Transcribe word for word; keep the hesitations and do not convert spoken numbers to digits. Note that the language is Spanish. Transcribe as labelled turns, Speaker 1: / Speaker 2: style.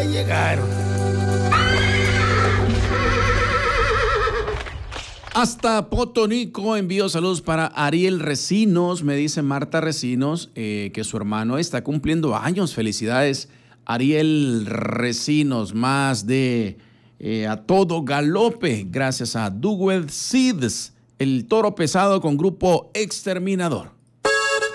Speaker 1: llegaron. Hasta Potonico envío saludos para Ariel Recinos. Me dice Marta Recinos eh, que su hermano está cumpliendo años. Felicidades, Ariel Recinos. Más de eh, a todo galope. Gracias a Duwed Seeds, el toro pesado con Grupo Exterminador.